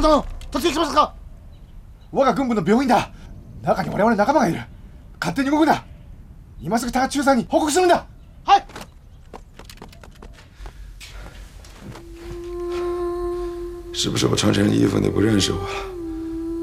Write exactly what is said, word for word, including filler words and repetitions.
殿、突撃しますか。 我が軍部の病院だ。中に我々仲間がいる。勝手に動くな。今すぐ他中さんに報告するんだ。 はい。 是不是我穿成衣服你不认识我？